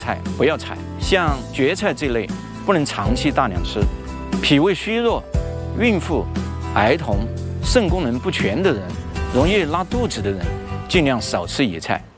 菜不要采，像蕨菜这类不能长期大量吃。脾胃虚弱、孕妇、儿童、肾功能不全的人、容易拉肚子的人，尽量少吃野菜。